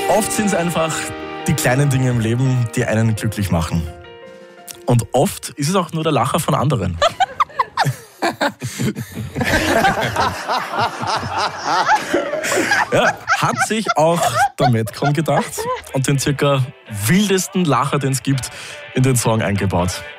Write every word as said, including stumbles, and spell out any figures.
Oft sind es einfach die kleinen Dinge im Leben, die einen glücklich machen. Und oft ist es auch nur der Lacher von anderen. Ja, hat sich auch der Metcon gedacht und den circa wildesten Lacher, den es gibt, in den Song eingebaut.